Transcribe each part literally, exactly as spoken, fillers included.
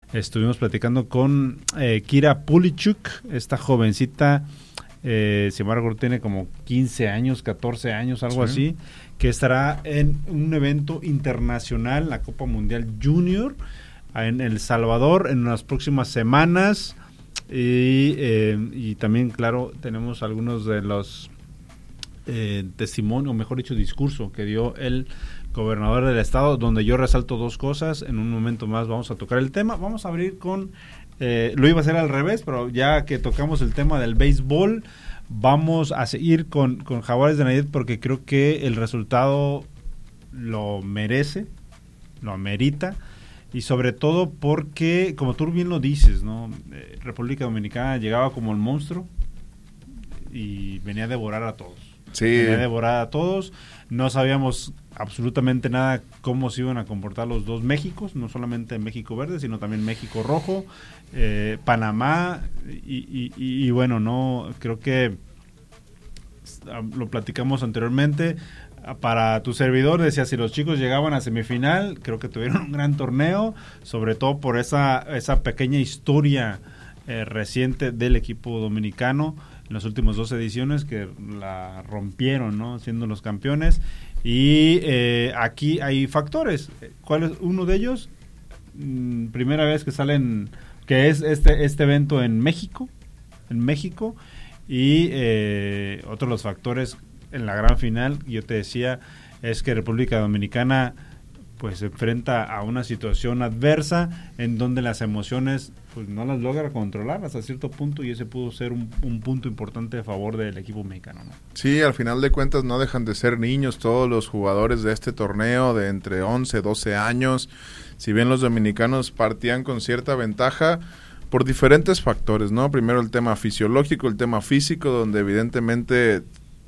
estuvimos platicando con eh, Kira Pulichuk, esta jovencita, eh, sin embargo tiene como quince años, catorce años, algo sí. así, que estará en un evento internacional, la Copa Mundial Junior, en El Salvador, en las próximas semanas. Y, eh, y también, claro, tenemos algunos de los eh, testimonios, o mejor dicho, discurso que dio el gobernador del estado, donde yo resalto dos cosas. En un momento más vamos a tocar el tema. Vamos a abrir con, eh, lo iba a hacer al revés, pero ya que tocamos el tema del béisbol, vamos a seguir con, con Jaguares de Nayarit, porque creo que el resultado lo merece, lo amerita. Y sobre todo porque, como tú bien lo dices, ¿no? Eh, República Dominicana llegaba como el monstruo y venía a devorar a todos. Sí. Venía a devorar a todos. No sabíamos absolutamente nada cómo se iban a comportar los dos Méxicos, no solamente México Verde, sino también México Rojo, eh, Panamá, y, y, y, y bueno, no creo que lo platicamos anteriormente. Para tu servidor, decía, si los chicos llegaban a semifinal, creo que tuvieron un gran torneo, sobre todo por esa, esa pequeña historia eh, reciente del equipo dominicano en las últimas dos ediciones, que la rompieron, ¿no? Siendo los campeones. Y eh, aquí hay factores. ¿Cuál es uno de ellos? Mm, primera vez que salen, que es este, este evento en México, en México, y eh, otro de los factores en la gran final, yo te decía, es que República Dominicana pues se enfrenta a una situación adversa en donde las emociones pues no las logra controlar hasta cierto punto, y ese pudo ser un, un punto importante a favor del equipo mexicano, ¿no? Sí, al final de cuentas no dejan de ser niños todos los jugadores de este torneo, de entre once, doce años. Si bien los dominicanos partían con cierta ventaja por diferentes factores, ¿no? Primero el tema fisiológico, el tema físico, donde evidentemente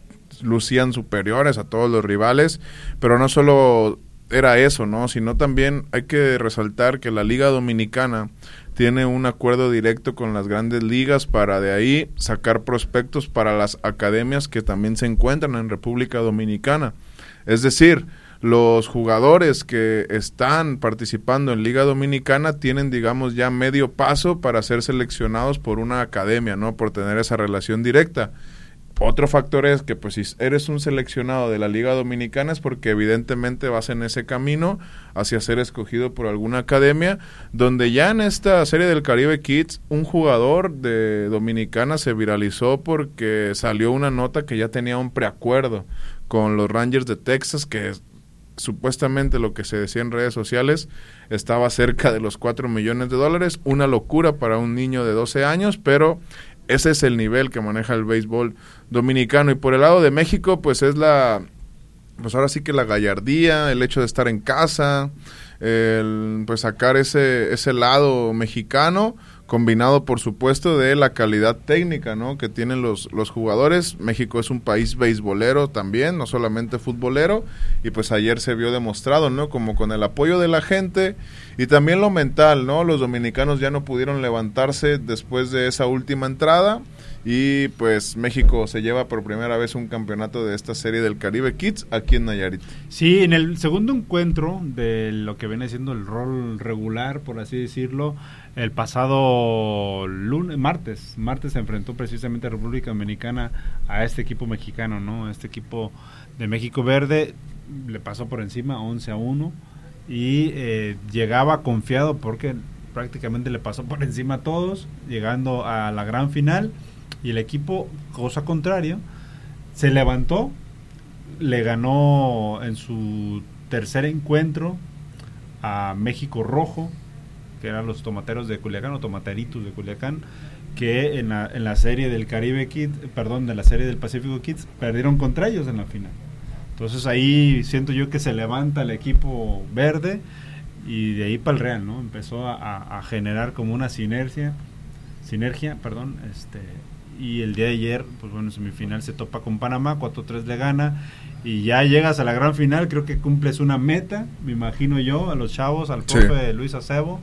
lucían superiores a todos los rivales, pero no solo era eso, ¿no? Sino también hay que resaltar que la Liga Dominicana tiene un acuerdo directo con las grandes ligas para de ahí sacar prospectos para las academias que también se encuentran en República Dominicana. Es decir, los jugadores que están participando en Liga Dominicana tienen, digamos, ya medio paso para ser seleccionados por una academia, ¿no? Por tener esa relación directa. Otro factor es que pues si eres un seleccionado de la Liga Dominicana es porque evidentemente vas en ese camino hacia ser escogido por alguna academia, donde ya en esta serie del Caribe Kids un jugador de Dominicana se viralizó porque salió una nota que ya tenía un preacuerdo con los Rangers de Texas, que supuestamente lo que se decía en redes sociales estaba cerca de los cuatro millones de dólares, una locura para un niño de doce años, pero ese es el nivel que maneja el béisbol dominicano. Y por el lado de México, pues es la, pues ahora sí que la gallardía, el hecho de estar en casa, el, pues sacar ese, ese lado mexicano, combinado por supuesto de la calidad técnica, ¿no? Que tienen los, los jugadores. México es un país beisbolero también, no solamente futbolero, y pues ayer se vio demostrado, ¿no? Como con el apoyo de la gente y también lo mental, ¿no? Los dominicanos ya no pudieron levantarse después de esa última entrada, y pues México se lleva por primera vez un campeonato de esta serie del Caribe Kids aquí en Nayarit. Sí, en el segundo encuentro de lo que viene siendo el rol regular, por así decirlo, el pasado lunes, martes, martes se enfrentó precisamente a República Dominicana a este equipo mexicano, ¿no? Este equipo de México Verde le pasó por encima once a uno, y eh, llegaba confiado porque prácticamente le pasó por encima a todos, llegando a la gran final. Y el equipo, cosa contraria, se levantó, le ganó en su tercer encuentro a México Rojo, que eran los tomateros de Culiacán, o tomateritos de Culiacán, que en la, en la serie del Caribe Kids, perdón, de la serie del Pacífico Kids, perdieron contra ellos en la final. Entonces ahí siento yo que se levanta el equipo verde, y de ahí para el Real, ¿no? Empezó a, a, a generar como una sinergia, sinergia, perdón, este... y el día de ayer, pues bueno, en semifinal se topa con Panamá, cuatro tres le gana, y ya llegas a la gran final. Creo que cumples una meta, me imagino yo, a los chavos, al profe sí. Luis Acebo,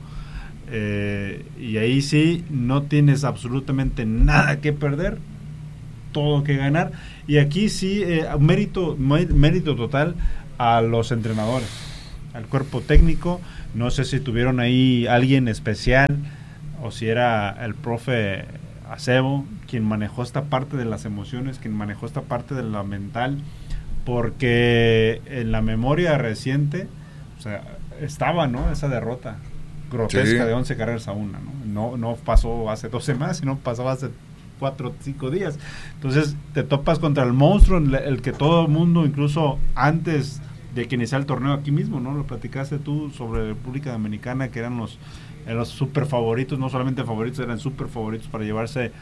eh, y ahí sí, no tienes absolutamente nada que perder, todo que ganar, y aquí sí, eh, mérito, mérito total a los entrenadores, al cuerpo técnico, No sé si tuvieron ahí alguien especial o si era el profe Acebo quien manejó esta parte de las emociones, quien manejó esta parte de la mental, porque en la memoria reciente, o sea, estaba, ¿no? Esa derrota grotesca sí. de once carreras a una, ¿no? No, no pasó hace dos semanas, sino pasó hace cuatro o cinco días. Entonces te topas contra el monstruo, el, el que todo el mundo, incluso antes de que iniciara el torneo aquí mismo, ¿no? Lo platicaste tú sobre República Dominicana, que eran los, eran los super favoritos, no solamente favoritos, eran super favoritos para llevarse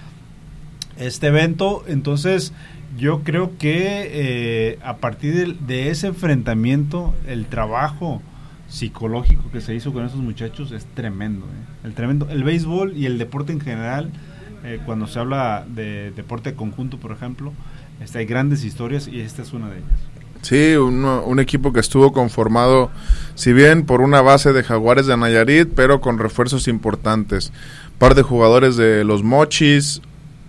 este evento. Entonces yo creo que eh, a partir de, de ese enfrentamiento, el trabajo psicológico que se hizo con esos muchachos es tremendo, ¿eh? El tremendo, el béisbol y el deporte en general, eh, cuando se habla de deporte conjunto, por ejemplo, este, hay grandes historias y esta es una de ellas. Sí, un, un equipo que estuvo conformado, si bien por una base de Jaguares de Nayarit, pero con refuerzos importantes. Par de jugadores de los Mochis,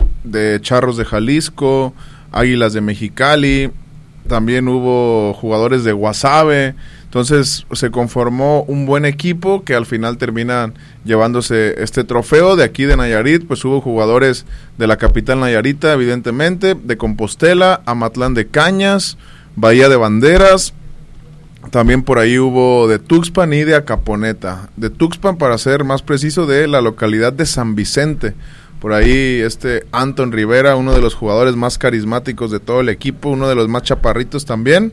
de Charros de Jalisco, Águilas de Mexicali, también hubo jugadores de Guasave. Entonces se conformó un buen equipo que al final terminan llevándose este trofeo. De aquí de Nayarit, pues hubo jugadores de la capital nayarita, evidentemente, de Compostela, Amatlán de Cañas, Bahía de Banderas, también por ahí hubo de Tuxpan y de Acaponeta. De Tuxpan, para ser más preciso, de la localidad de San Vicente. Por ahí este Anton Rivera, uno de los jugadores más carismáticos de todo el equipo, uno de los más chaparritos también,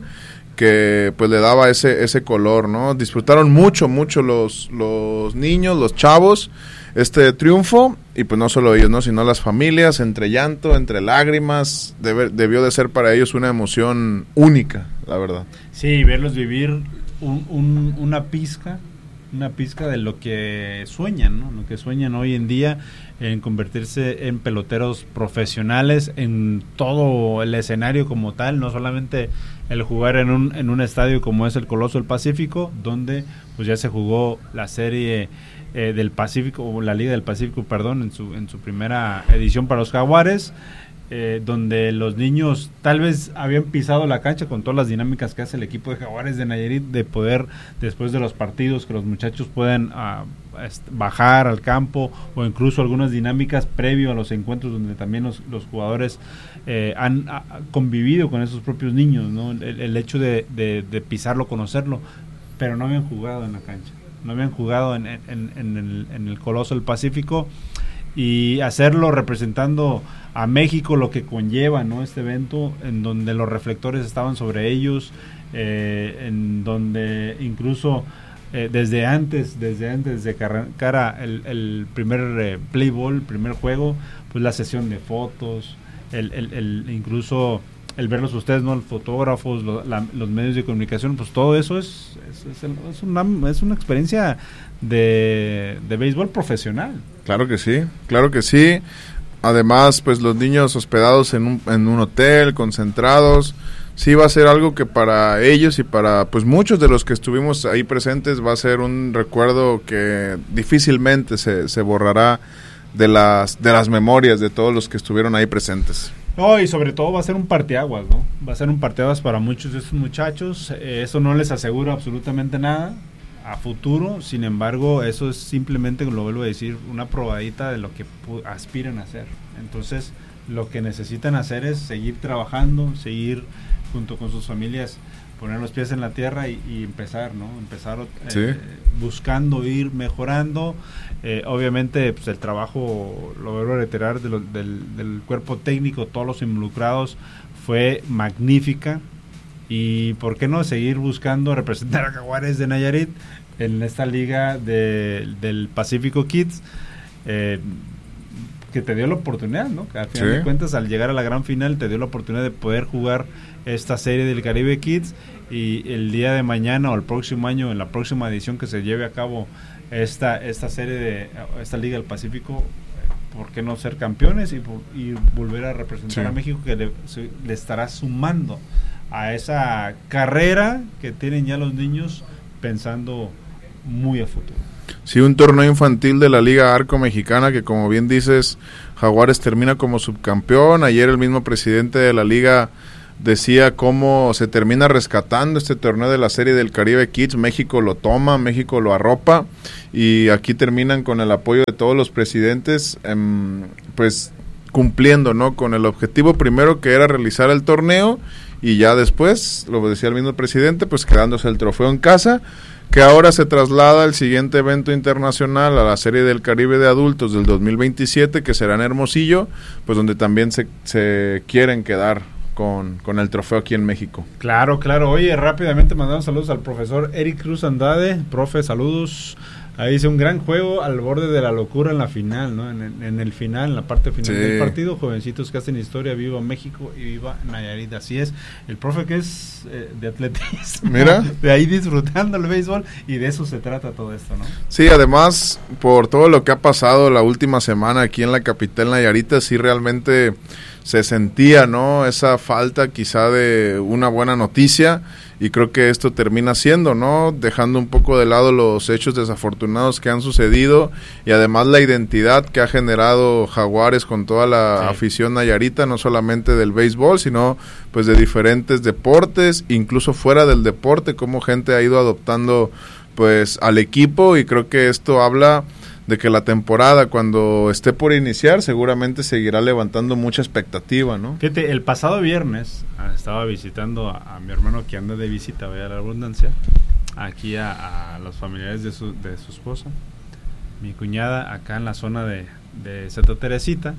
que pues le daba ese ese color, ¿no? Disfrutaron mucho, mucho los, los niños, los chavos, este triunfo, y pues no solo ellos, ¿no? Sino las familias, entre llanto, entre lágrimas, debe, debió de ser para ellos una emoción única, la verdad. Sí, verlos vivir un, un, una pizca, una pizca de lo que sueñan, ¿no? Lo que sueñan hoy en día, en convertirse en peloteros profesionales en todo el escenario como tal, no solamente el jugar en un en un estadio como es el Coloso del Pacífico, donde pues ya se jugó la serie eh, del Pacífico, o la Liga del Pacífico, perdón, en su en su primera edición para los Jaguares, eh, donde los niños tal vez habían pisado la cancha con todas las dinámicas que hace el equipo de Jaguares de Nayarit, de poder, después de los partidos, que los muchachos puedan uh, bajar al campo, o incluso algunas dinámicas previo a los encuentros donde también los, los jugadores eh, han a, convivido con esos propios niños, ¿no? El, el hecho de, de, de pisarlo, conocerlo, pero no habían jugado en la cancha, no habían jugado en, en, en, el, en el Coloso del Pacífico, y hacerlo representando a México, lo que conlleva, ¿no? Este evento, en donde los reflectores estaban sobre ellos, eh, en donde incluso eh, desde antes, desde antes de cara el, el primer eh, play ball, el primer juego, pues la sesión de fotos, el, el, el incluso el verlos ustedes, ¿no? Los fotógrafos, lo, la, los medios de comunicación, pues todo eso es, es, es, es, una, es una experiencia de, de béisbol profesional. Claro que sí, claro que sí. Además, pues los niños hospedados en un, en un hotel, concentrados, sí va a ser algo que para ellos y para pues muchos de los que estuvimos ahí presentes va a ser un recuerdo que difícilmente se, se borrará de las de las memorias de todos los que estuvieron ahí presentes. No, y sobre todo va a ser un parteaguas, ¿no? Va a ser un parteaguas para muchos de estos muchachos. Eh, eso no les asegura absolutamente nada a futuro, sin embargo, eso es simplemente, lo vuelvo a decir, una probadita de lo que aspiran a hacer. Entonces, lo que necesitan hacer es seguir trabajando, seguir junto con sus familias, poner los pies en la tierra y, y empezar, ¿no? Empezar eh, sí. buscando ir mejorando. Eh, obviamente, pues el trabajo, lo vuelvo a reiterar, de lo, del, del cuerpo técnico, todos los involucrados, fue magnífica. Y por qué no seguir buscando representar a Jaguares de Nayarit en esta liga de, del Pacífico Kids, eh, que te dio la oportunidad, ¿no? Que al final sí. de cuentas, al llegar a la gran final, te dio la oportunidad de poder jugar esta serie del Caribe Kids, y el día de mañana o el próximo año, en la próxima edición que se lleve a cabo esta esta serie de esta liga del Pacífico, ¿por qué no ser campeones y, y volver a representar sí. a México, que le, se, le estará sumando a esa carrera que tienen ya los niños pensando muy a futuro? Sí, un torneo infantil de la Liga Arco Mexicana que, como bien dices, Jaguares termina como subcampeón. Ayer el mismo presidente de la liga decía cómo se termina rescatando este torneo de la Serie del Caribe Kids. México lo toma, México lo arropa, y aquí terminan con el apoyo de todos los presidentes, eh, pues cumpliendo, ¿no?, con el objetivo primero, que era realizar el torneo, y ya después, lo decía el mismo presidente, pues quedándose el trofeo en casa, que ahora se traslada al siguiente evento internacional, a la Serie del Caribe de Adultos del dos mil veintisiete, que será en Hermosillo, pues donde también se, se quieren quedar con, con el trofeo aquí en México. Claro, claro. Oye, rápidamente mandamos saludos al profesor Eric Cruz Andrade. Profe, saludos. Ahí hice un gran juego al borde de la locura en la final, ¿no? En el, en el final, en la parte final sí. del partido, jovencitos que hacen historia, viva México y viva Nayarit. Así es, el profe que es eh, de atletismo, mira, de ahí disfrutando el béisbol, y de eso se trata todo esto, ¿no? Sí, además, por todo lo que ha pasado la última semana aquí en la capital Nayarita, sí realmente se sentía, ¿no?, esa falta quizá de una buena noticia, y creo que esto termina siendo, ¿no?, dejando un poco de lado los hechos desafortunados que han sucedido, y además la identidad que ha generado Jaguares con toda la sí. afición nayarita, no solamente del béisbol, sino pues de diferentes deportes, incluso fuera del deporte, como gente ha ido adoptando pues al equipo, y creo que esto habla de que la temporada, cuando esté por iniciar, seguramente seguirá levantando mucha expectativa, ¿no? Fíjate, el pasado viernes ah, estaba visitando a, a mi hermano, que anda de visita, vaya la abundancia, aquí a, a los familiares de su, de su esposa, mi cuñada, acá en la zona de, de Santa Teresita,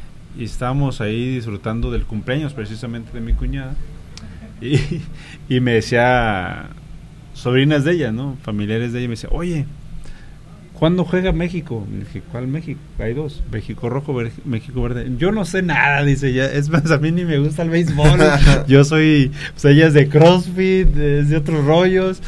y estábamos ahí disfrutando del cumpleaños precisamente de mi cuñada, y, y me decía, sobrinas de ella, ¿no?, familiares de ella, me decía, oye, ¿cuándo juega México? Le dije, ¿cuál México? Hay dos, México rojo, ver, México verde. Yo no sé nada, dice ella, es más, a mí ni me gusta el béisbol, yo soy, pues ella es de CrossFit, es de otros rollos,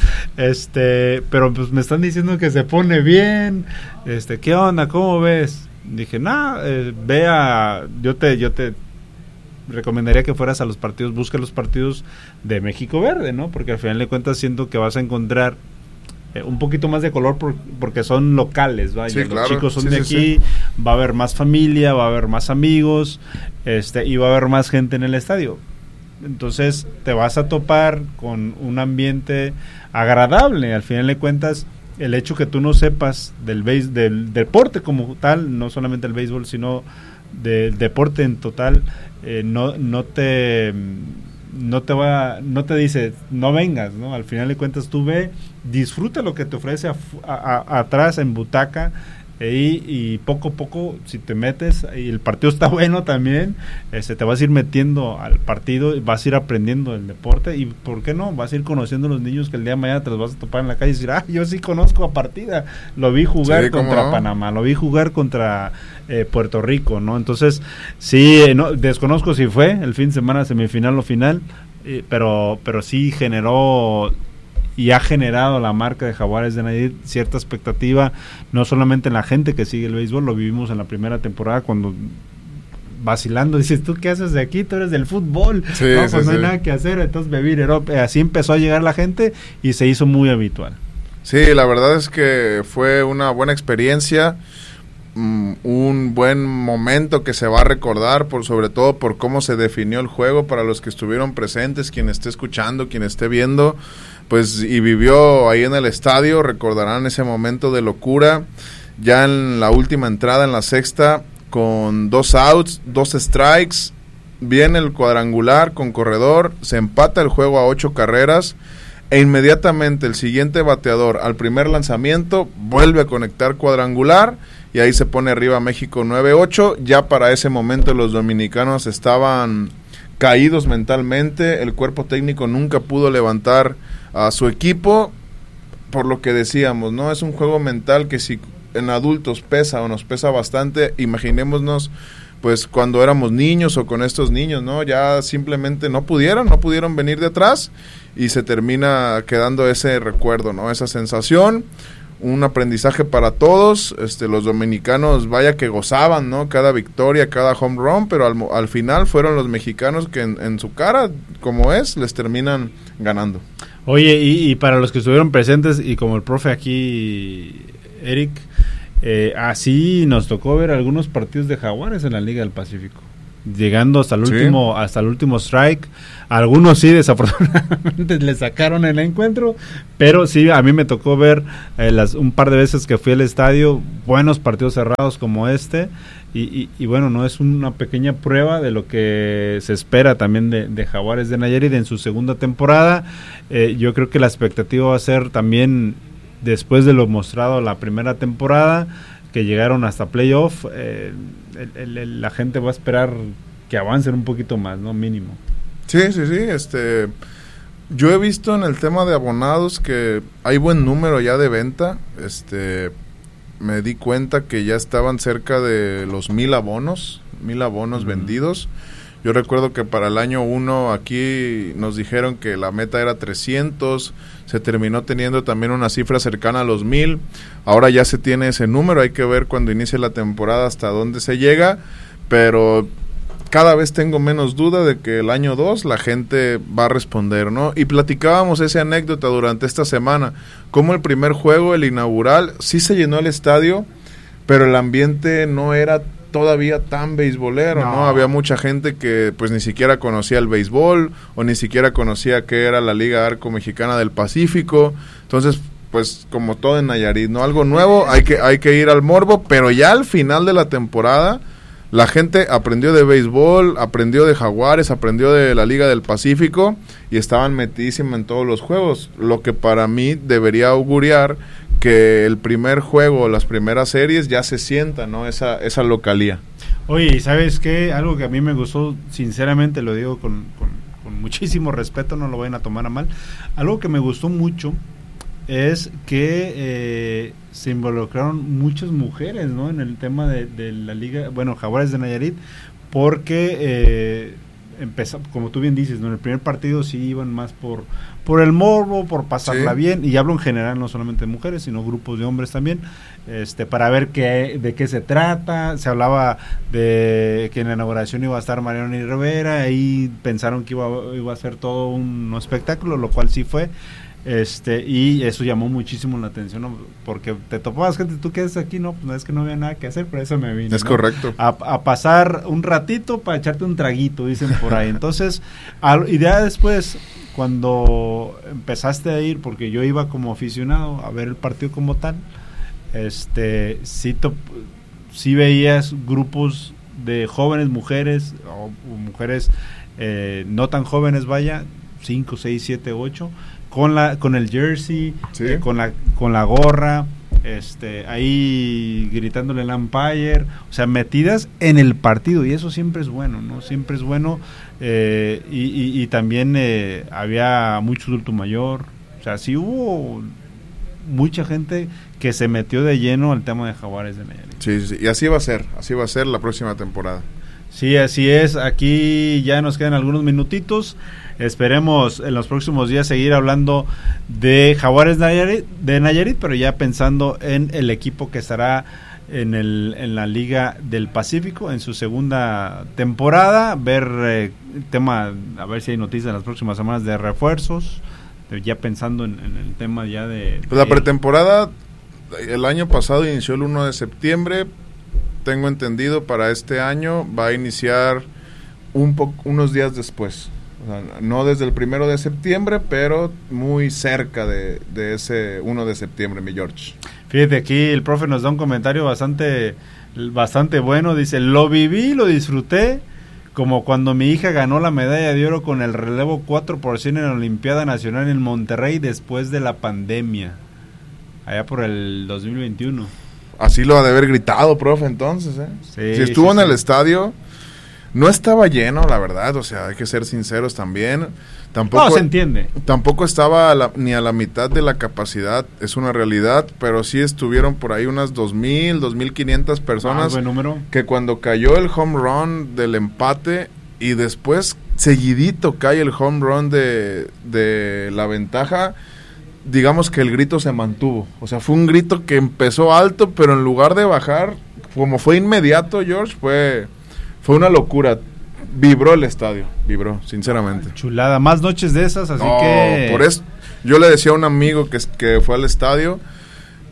este, pero pues me están diciendo que se pone bien, este, ¿qué onda? ¿Cómo ves? Dije, no, eh, vea, yo te, yo te recomendaría que fueras a los partidos, busca los partidos de México verde, ¿no? Porque al final de cuentas siento que vas a encontrar Eh, un poquito más de color por, porque son locales, ¿vaya? Sí, los claro. chicos son sí, de sí, aquí, sí. va a haber más familia, va a haber más amigos, este, y va a haber más gente en el estadio. Entonces te vas a topar con un ambiente agradable. Al final de cuentas, el hecho que tú no sepas del béis, del deporte como tal, no solamente el béisbol, sino del deporte en total, eh, no, no te no te va, no te dice no vengas, ¿no? Al final de cuentas tú ve, disfruta lo que te ofrece a, a, a, atrás en butaca, y, y poco a poco, si te metes y el partido está bueno también, este, te vas a ir metiendo al partido y vas a ir aprendiendo el deporte, y ¿por qué no? Vas a ir conociendo a los niños que el día de mañana te los vas a topar en la calle y decir, ah, yo sí conozco a partida, lo vi jugar sí, contra no? Panamá, lo vi jugar contra eh, Puerto Rico, ¿no? Entonces, sí, eh, no, desconozco si fue el fin de semana semifinal o final, eh, pero, pero sí generó y ha generado la marca de Jaguares de Nayarit cierta expectativa, no solamente en la gente que sigue el béisbol, lo vivimos en la primera temporada cuando vacilando, dices, ¿tú qué haces de aquí? Tú eres del fútbol, sí, no, pues sí, no hay sí. nada que hacer, entonces beber, así empezó a llegar la gente y se hizo muy habitual. Sí, la verdad es que fue una buena experiencia, um, un buen momento que se va a recordar, por sobre todo por cómo se definió el juego para los que estuvieron presentes, quien esté escuchando, quien esté viendo, pues y vivió ahí en el estadio, recordarán ese momento de locura, ya en la última entrada, en la sexta, con dos outs, dos strikes, viene el cuadrangular con corredor, se empata el juego a ocho carreras, e inmediatamente el siguiente bateador al primer lanzamiento vuelve a conectar cuadrangular, y ahí se pone arriba México nueve ocho, ya para ese momento los dominicanos estaban caídos mentalmente, el cuerpo técnico nunca pudo levantar a su equipo, por lo que decíamos, ¿no? Es un juego mental que si en adultos pesa o nos pesa bastante, imaginémonos pues cuando éramos niños o con estos niños, ¿no? Ya simplemente no pudieron, no pudieron venir de atrás y se termina quedando ese recuerdo, ¿no? Esa sensación, un aprendizaje para todos, este, los dominicanos vaya que gozaban, ¿no? Cada victoria, cada home run, pero al, al final fueron los mexicanos que en, en su cara, como es, les terminan ganando. Oye, y, y para los que estuvieron presentes, y como el profe aquí, Eric, eh, así nos tocó ver algunos partidos de Jaguares en la Liga del Pacífico. llegando hasta el Sí. último, hasta el último strike. Algunos sí, desafortunadamente le sacaron el encuentro, pero sí, a mí me tocó ver eh, las, un par de veces que fui al estadio, buenos partidos cerrados como este, y, y, y bueno, no es una pequeña prueba de lo que se espera también de, de Jaguares de Nayarit en su segunda temporada. Eh, yo creo que la expectativa va a ser también, después de lo mostrado la primera temporada, que llegaron hasta playoff, eh, el, el, el, la gente va a esperar que avancen un poquito más, ¿no? Mínimo. Sí, sí, sí, este, yo he visto en el tema de abonados que hay buen número ya de venta, este, me di cuenta que ya estaban cerca de los mil abonos, mil abonos uh-huh. vendidos. Yo recuerdo que para el año uno aquí nos dijeron que la meta era trescientos, se terminó teniendo también una cifra cercana a los mil, ahora ya se tiene ese número, hay que ver cuando inicie la temporada hasta dónde se llega, pero cada vez tengo menos duda de que el año dos la gente va a responder, ¿no? Y platicábamos esa anécdota durante esta semana, como el primer juego, el inaugural, sí se llenó el estadio, pero el ambiente no era todavía tan beisbolero, ¿no? ¿no? Había mucha gente que pues ni siquiera conocía el béisbol, o ni siquiera conocía qué era la Liga Arco Mexicana del Pacífico, entonces pues como todo en Nayarit, ¿no? Algo nuevo, hay que, hay que ir al morbo, pero ya al final de la temporada la gente aprendió de béisbol, aprendió de Jaguares, aprendió de la Liga del Pacífico y estaban metidísimos en todos los juegos, lo que para mí debería auguriar que el primer juego, las primeras series ya se sienta, ¿no? Esa, esa localía. Oye, ¿sabes qué? Algo que a mí me gustó, sinceramente lo digo con, con, con muchísimo respeto, no lo vayan a tomar a mal, algo que me gustó mucho es que eh, se involucraron muchas mujeres, ¿no? En el tema de, de la liga, bueno, Jaguares de Nayarit, porque eh, empezó, como tú bien dices, ¿no? En el primer partido sí iban más por por el morbo, por pasarla sí. bien, y hablo en general, no solamente de mujeres, sino grupos de hombres también, este, para ver qué, de qué se trata. Se hablaba de que en la inauguración iba a estar Mariano y Rivera, ahí pensaron que iba, iba a ser todo un espectáculo, lo cual sí fue. Este, y eso llamó muchísimo la atención, ¿no? Porque te topabas gente, tú quedas aquí, no, pues no es que no había nada que hacer, pero eso me vine, es ¿no? correcto, a, a pasar un ratito para echarte un traguito, dicen por ahí. Entonces, al, y ya después, cuando empezaste a ir, porque yo iba como aficionado a ver el partido como tal, este, sí, top, sí veías grupos de jóvenes mujeres o, o mujeres eh, no tan jóvenes, vaya, cinco, seis, siete, ocho, con la con el jersey, ¿sí? eh, con la con la gorra, este ahí gritándole el umpire, o sea, metidas en el partido, y eso siempre es bueno, ¿no? Siempre es bueno, eh, y, y, y también eh, había mucho adulto mayor, o sea, sí hubo mucha gente que se metió de lleno al tema de Jaguares de Nayarit. Sí, sí, y así va a ser, así va a ser la próxima temporada. Sí, así es. Aquí ya nos quedan algunos minutitos. Esperemos en los próximos días seguir hablando de Jaguares de Nayarit, de Nayarit, pero ya pensando en el equipo que estará en el en la Liga del Pacífico en su segunda temporada. Ver eh, tema, a ver si hay noticias en las próximas semanas de refuerzos. De, ya pensando en, en el tema ya de, de... La pretemporada el año pasado inició el primero de septiembre. Tengo entendido para este año va a iniciar un po- unos días después, o sea, no desde el primero de septiembre, pero muy cerca de, de ese primero de septiembre, mi George. Fíjate, aquí el profe nos da un comentario bastante bastante bueno, dice: lo viví, lo disfruté, como cuando mi hija ganó la medalla de oro con el relevo cuatro por cien en la Olimpiada Nacional en Monterrey después de la pandemia, allá por el dos mil veintiuno. Así lo ha de haber gritado, profe, entonces, ¿eh? Sí, si estuvo sí, en sí. el estadio, no estaba lleno, la verdad, o sea, hay que ser sinceros también. Tampoco, no, se entiende. Tampoco estaba a la, ni a la mitad de la capacidad, es una realidad, pero sí estuvieron por ahí unas dos mil, dos mil quinientas personas. Ah, buen número. Que cuando cayó el home run del empate y después seguidito cae el home run de, de la ventaja, digamos que el grito se mantuvo, o sea, fue un grito que empezó alto, pero en lugar de bajar, como fue inmediato, George, fue fue una locura. Vibró el estadio, vibró, sinceramente. Chulada, más noches de esas, así no, que... por eso, yo le decía a un amigo que, que fue al estadio,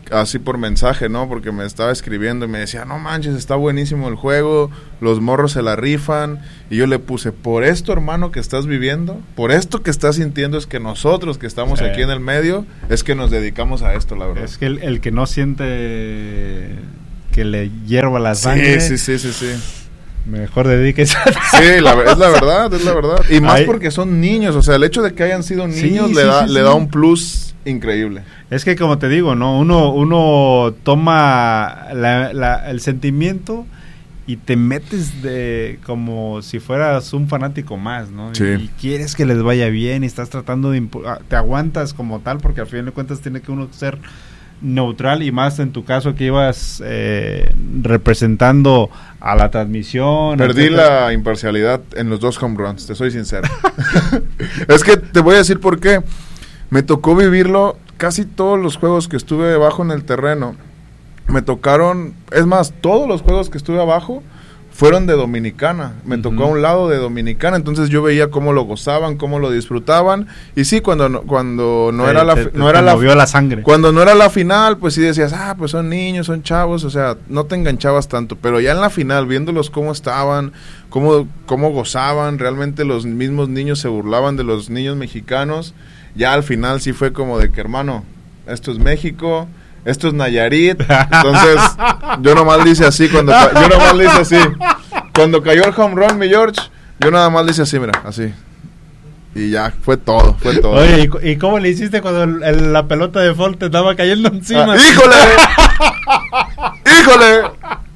así por mensaje, ¿no? Porque me estaba escribiendo y me decía, no manches, está buenísimo el juego, los morros se la rifan. Y yo le puse, por esto, hermano, que estás viviendo, por esto que estás sintiendo, es que nosotros que estamos sí. aquí en el medio, es que nos dedicamos a esto, la verdad. Es que el, el que no siente que le hierva la sangre. Sí, sí, sí, sí, sí. Mejor dedíquese a... Sí, la, es la verdad, es la verdad. Y más Ay. porque son niños, o sea, el hecho de que hayan sido niños sí, le, sí, da, sí, le sí. da un plus increíble. Es que como te digo, ¿no? Uno, uno toma la, la, el sentimiento y te metes de como si fueras un fanático más, ¿no? Sí. Y, y quieres que les vaya bien y estás tratando de... Impu- te aguantas como tal porque al final de cuentas tiene que uno ser neutral y más en tu caso que ibas eh, representando a la transmisión. Perdí etcétera. La imparcialidad en los dos home runs, te soy sincero. Es que te voy a decir por qué. Me tocó vivirlo casi todos los juegos que estuve debajo en el terreno. Me tocaron, es más, todos los juegos que estuve abajo fueron de Dominicana. Me uh-huh. tocó a un lado de Dominicana, entonces yo veía cómo lo gozaban, cómo lo disfrutaban. Y sí, cuando no, cuando no te, era la te, no te era la, la sangre. Cuando no era la final, pues sí decías, ah, pues son niños, son chavos, o sea, no te enganchabas tanto. Pero ya en la final, viéndolos cómo estaban, cómo cómo gozaban, realmente los mismos niños se burlaban de los niños mexicanos. Ya al final sí fue como de que, hermano, esto es México. Esto es Nayarit, entonces yo nomás le hice así cuando ca- yo nomás le hice así cuando cayó el home run, mi George, yo nada más le hice así, mira, así y ya fue todo, fue todo. Oye, ¿y, y cómo le hiciste cuando el, el, la pelota de Ford te estaba cayendo encima? Ah, ¡híjole! ¡Híjole!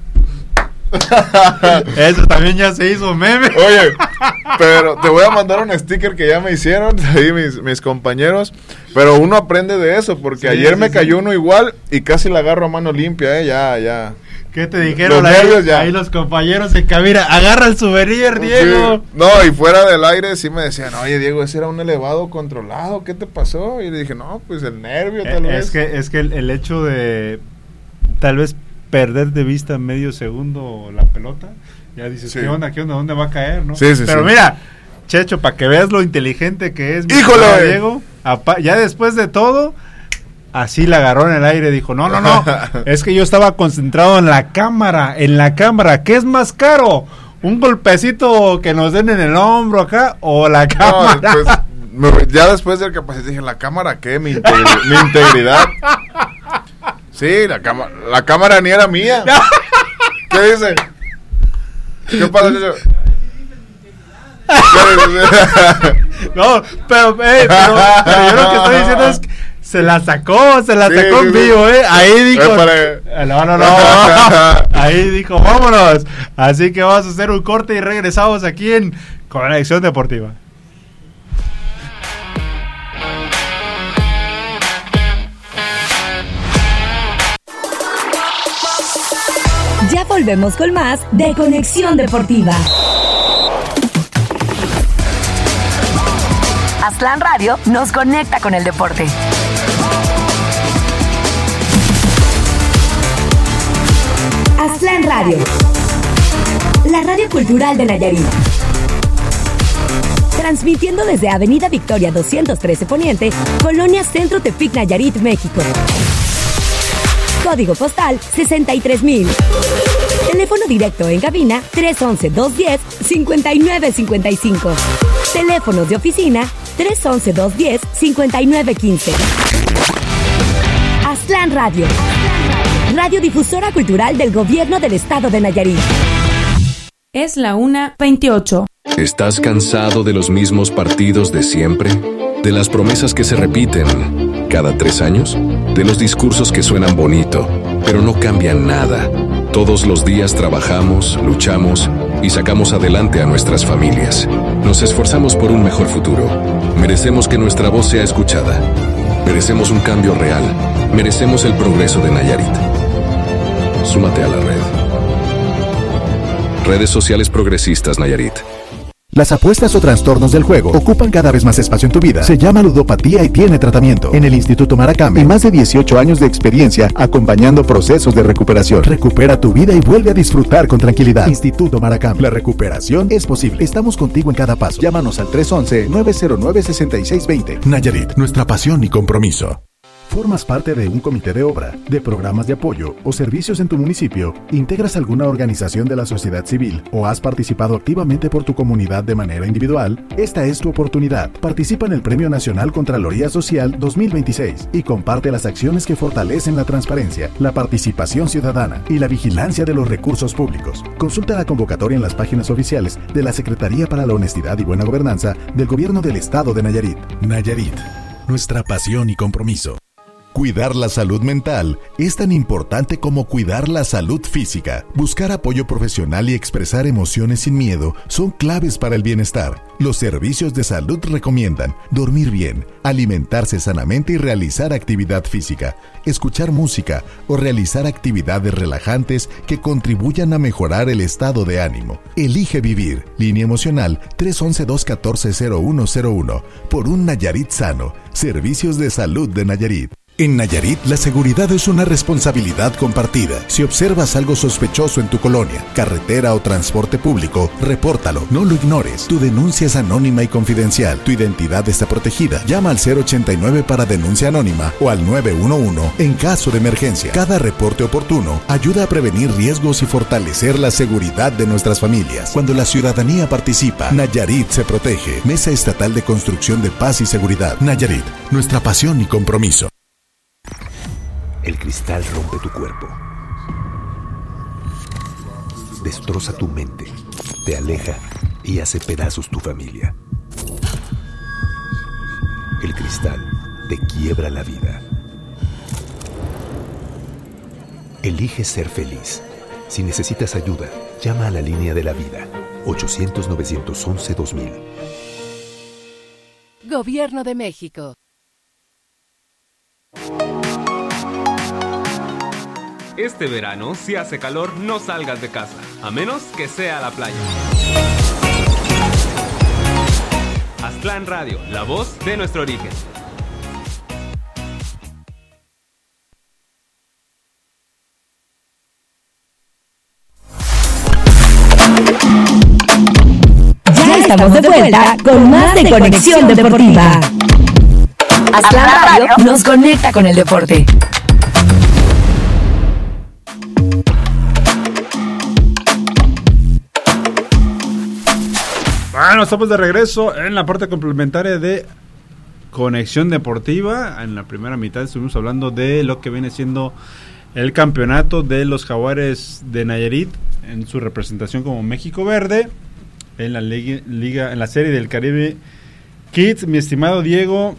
Eso también ya se hizo meme. Oye, pero te voy a mandar un sticker que ya me hicieron ahí mis, mis compañeros. Pero uno aprende de eso, porque sí, ayer sí, me sí. cayó uno igual y casi la agarro a mano limpia, eh, ya, ya. ¿Qué te dijeron ahí, ya. ahí los compañeros en cabina? Agarra el souvenir, Diego. Sí. No, y fuera del aire sí me decían, oye, Diego, ese era un elevado controlado, ¿qué te pasó? Y le dije, no, pues el nervio tal eh, vez. Es que, es que el, el hecho de tal vez perder de vista medio segundo la pelota, ya dices, sí. ¿qué onda, qué onda, dónde va a caer, no? Sí, sí, Pero sí. mira, Checho, para que veas lo inteligente que es mi ¡híjole! Diego, apa- ya después de todo, así la agarró en el aire, dijo, no, no, no, es que yo estaba concentrado en la cámara, en la cámara, ¿qué es más caro? ¿Un golpecito que nos den en el hombro acá o la cámara? No, después, me, ya después del capacete dije, ¿la cámara qué? Mi, integri- mi integridad. Sí, la cámara, la cámara ni era mía. ¿Qué dice? ¿Qué pasa, Checho? No, pero, hey, pero, pero yo lo que estoy diciendo es que se la sacó, se la sí, sacó sí, en vivo, eh. Ahí dijo, eh, no, no, no, ahí dijo, vámonos. Así que vamos a hacer un corte y regresamos aquí en Conexión Deportiva. Ya volvemos con más de Conexión Deportiva. Aztlán Radio nos conecta con el deporte. Aztlán Radio, la radio cultural de Nayarit. Transmitiendo desde Avenida Victoria doscientos trece Poniente, Colonia Centro Tepic, Nayarit, México. Código postal sesenta y tres mil. Teléfono directo en cabina tres once, dos diez, cincuenta y nueve cincuenta y cinco. Teléfonos de oficina tres once, dos diez, cincuenta y nueve quince. Aztlán Radio. Radio difusora cultural del Gobierno del Estado de Nayarit. Es la una veintiocho. ¿Estás cansado de los mismos partidos de siempre? ¿De las promesas que se repiten cada tres años? ¿De los discursos que suenan bonito, pero no cambian nada? Todos los días trabajamos, luchamos y sacamos adelante a nuestras familias. Nos esforzamos por un mejor futuro. Merecemos que nuestra voz sea escuchada. Merecemos un cambio real. Merecemos el progreso de Nayarit. Súmate a la red. Redes sociales progresistas Nayarit. Las apuestas o trastornos del juego ocupan cada vez más espacio en tu vida. Se llama ludopatía y tiene tratamiento. En el Instituto Maracame, y más de dieciocho años de experiencia acompañando procesos de recuperación. Recupera tu vida y vuelve a disfrutar con tranquilidad. Instituto Maracame, la recuperación es posible. Estamos contigo en cada paso. Llámanos al tres once, nueve cero nueve, seis seis dos cero. Nayarit, nuestra pasión y compromiso. ¿Formas parte de un comité de obra, de programas de apoyo o servicios en tu municipio? ¿Integras alguna organización de la sociedad civil o has participado activamente por tu comunidad de manera individual? Esta es tu oportunidad. Participa en el Premio Nacional Contraloría Social dos mil veintiséis y comparte las acciones que fortalecen la transparencia, la participación ciudadana y la vigilancia de los recursos públicos. Consulta la convocatoria en las páginas oficiales de la Secretaría para la Honestidad y Buena Gobernanza del Gobierno del Estado de Nayarit. Nayarit, nuestra pasión y compromiso. Cuidar la salud mental es tan importante como cuidar la salud física. Buscar apoyo profesional y expresar emociones sin miedo son claves para el bienestar. Los servicios de salud recomiendan dormir bien, alimentarse sanamente y realizar actividad física, escuchar música o realizar actividades relajantes que contribuyan a mejorar el estado de ánimo. Elige vivir. Línea emocional tres once, dos catorce, cero uno cero uno. Por un Nayarit sano. Servicios de salud de Nayarit. En Nayarit, la seguridad es una responsabilidad compartida. Si observas algo sospechoso en tu colonia, carretera o transporte público, repórtalo, no lo ignores. Tu denuncia es anónima y confidencial. Tu identidad está protegida. Llama al cero ochenta y nueve para denuncia anónima o al nueve uno uno en caso de emergencia. Cada reporte oportuno ayuda a prevenir riesgos y fortalecer la seguridad de nuestras familias. Cuando la ciudadanía participa, Nayarit se protege. Mesa Estatal de Construcción de Paz y Seguridad. Nayarit, nuestra pasión y compromiso. El cristal rompe tu cuerpo, destroza tu mente, te aleja y hace pedazos tu familia. El cristal te quiebra la vida. Elige ser feliz. Si necesitas ayuda, llama a la línea de la vida, ochocientos, novecientos once, dos mil. Gobierno de México. Este verano, si hace calor, no salgas de casa, a menos que sea a la playa. Aztlán Radio, la voz de nuestro origen. Ya estamos de vuelta con más de Conexión Deportiva. Aztlán Radio nos conecta con el deporte. Bueno, estamos de regreso en la parte complementaria de Conexión Deportiva. En la primera mitad estuvimos hablando de lo que viene siendo el campeonato de los Jaguares de Nayarit en su representación como México Verde en la liga, liga en la Serie del Caribe Kids, mi estimado Diego.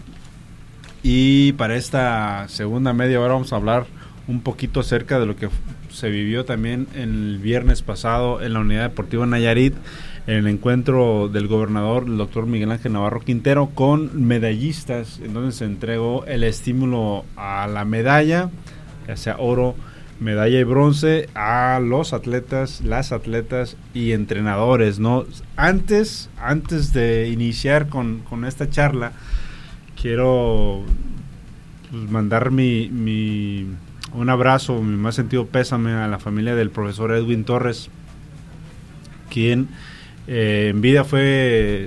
Y para esta segunda media hora vamos a hablar un poquito acerca de lo que se vivió también el viernes pasado en la Unidad Deportiva Nayarit, en el encuentro del gobernador, el doctor Miguel Ángel Navarro Quintero, con medallistas, en donde se entregó el estímulo a la medalla, ya sea oro, medalla y bronce, a los atletas, las atletas y entrenadores, ¿no? Antes, antes de iniciar con, con esta charla, quiero pues, mandar mi, mi un abrazo, mi más sentido pésame a la familia del profesor Edwin Torres, quien Eh, en vida fue